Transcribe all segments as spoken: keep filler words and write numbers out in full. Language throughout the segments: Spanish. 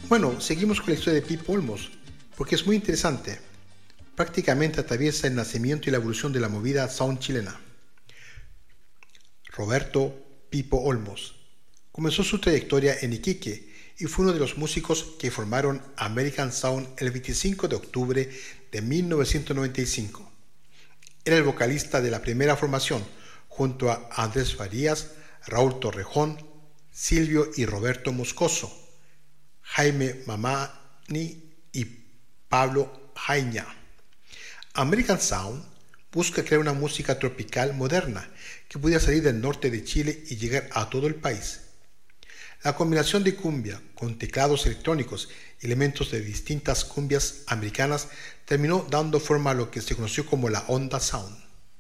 Bueno, seguimos con la historia de Pipo Olmos, porque es muy interesante. Prácticamente atraviesa el nacimiento y la evolución de la movida sound chilena. Roberto Pipo Olmos comenzó su trayectoria en Iquique y fue uno de los músicos que formaron American Sound el veinticinco de octubre de mil novecientos noventa y cinco. Era el vocalista de la primera formación, junto a Andrés Farías, Raúl Torrejón, Silvio y Roberto Moscoso, Jaime Mamani y Pablo Jaiña. American Sound busca crear una música tropical moderna que pudiera salir del norte de Chile y llegar a todo el país. La combinación de cumbia con teclados electrónicos y elementos de distintas cumbias americanas terminó dando forma a lo que se conoció como la onda sound.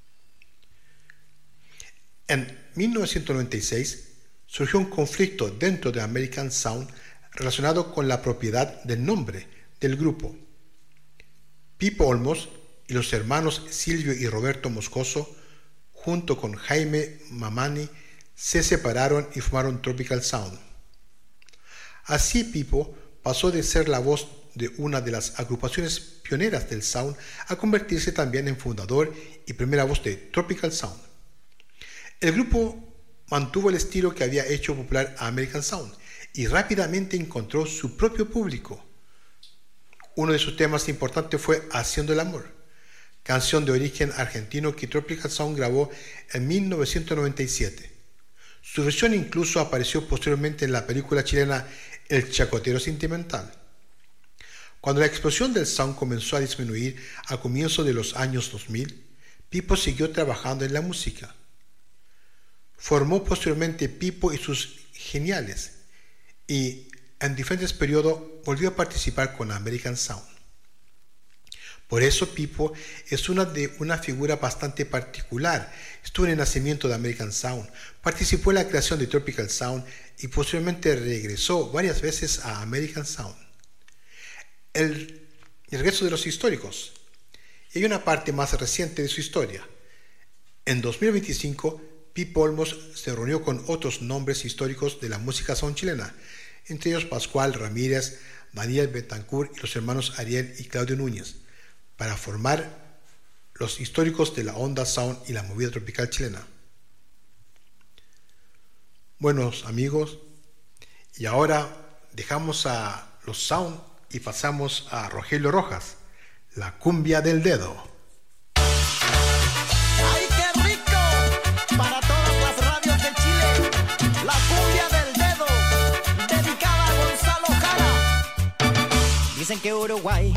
En mil novecientos noventa y seis surgió un conflicto dentro de American Sound relacionado con la propiedad del nombre del grupo. Pipo Olmos y los hermanos Silvio y Roberto Moscoso, junto con Jaime Mamani, se separaron y formaron Tropical Sound. Así Pipo pasó de ser la voz de una de las agrupaciones pioneras del sound a convertirse también en fundador y primera voz de Tropical Sound. El grupo mantuvo el estilo que había hecho popular a American Sound y rápidamente encontró su propio público. Uno de sus temas importantes fue Haciendo el Amor, canción de origen argentino que Tropical Sound grabó en mil novecientos noventa y siete. Su versión incluso apareció posteriormente en la película chilena El Chacotero Sentimental. Cuando la explosión del sound comenzó a disminuir a comienzos de los años dos mil, Pipo siguió trabajando en la música. Formó posteriormente Pipo y sus Geniales y en diferentes periodos volvió a participar con American Sound. Por eso Pipo es una, de, una figura bastante particular. Estuvo en el nacimiento de American Sound, participó en la creación de Tropical Sound y posteriormente regresó varias veces a American Sound. El, el regreso de los históricos. Y hay una parte más reciente de su historia. En dos mil veinticinco, Pipo Olmos se reunió con otros nombres históricos de la música sound chilena, entre ellos Pascual Ramírez, Daniel Betancourt y los hermanos Ariel y Claudio Núñez, para formar los históricos de la onda sound y la movida tropical chilena. Buenos amigos, y ahora dejamos a los sound y pasamos a Rogelio Rojas, la cumbia del dedo. ¡Ay, qué rico! Para todas las radios de Chile, la cumbia del dedo, dedicada a Gonzalo Jara. Dicen que Uruguay